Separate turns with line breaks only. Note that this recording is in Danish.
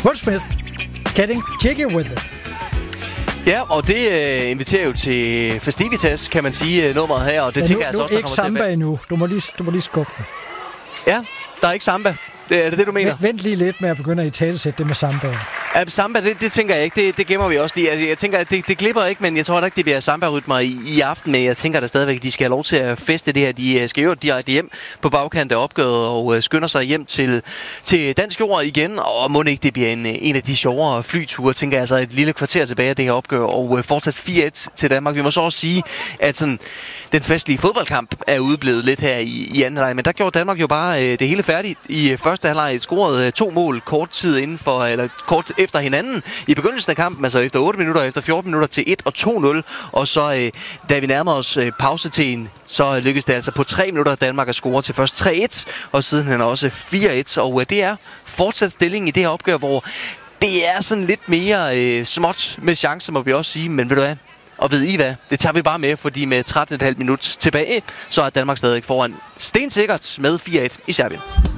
Will Smith, Getting Jiggy With It.
Ja, og det inviterer jo til festivitas, kan man sige, nummeret her, og det tænker jeg altså også, der kommer til at være.
Nu er ikke samba endnu. Du må lige skubbe den.
Ja, der er ikke samba. Er det, du mener?
Vent lige lidt med at begynde at italesætte det med sambaen.
Ja, samba, det tænker jeg ikke. Det gemmer vi også lige. Altså, jeg tænker, at det glipper ikke, men jeg tror ikke, det bliver samba-rytmer i aften. Men jeg tænker da stadigvæk, at de skal have lov til at feste det her. De skal jo direkte hjem på bagkant af opgøret og skynder sig hjem til dansk jord igen. Og må ikke det bliver en af de sjovere flyture, tænker jeg, altså et lille kvarter tilbage af det her opgør. Og fortsat 4-1 til Danmark. Vi må så også sige, at sådan, den festlige fodboldkamp er udeblevet lidt her i anden halvleg. Men der gjorde Danmark jo bare det hele færdigt. I første halvleg scorede 2 mål kort efter hinanden i begyndelsen af kampen, altså efter 8 minutter, efter 14 minutter til 1 og 2-0. Og så, da vi nærmer os pausetiden, så lykkedes det altså på 3 minutter Danmark at score til først 3-1, og siden han også 4-1. Og det er fortsat stillingen i det her opgør, hvor det er sådan lidt mere småt med chancer, må vi også sige. Men ved du hvad? Og ved I hvad? Det tager vi bare med, fordi med 13,5 minutter tilbage, så er Danmark stadig foran stensikkert med 4-1 i Serbien.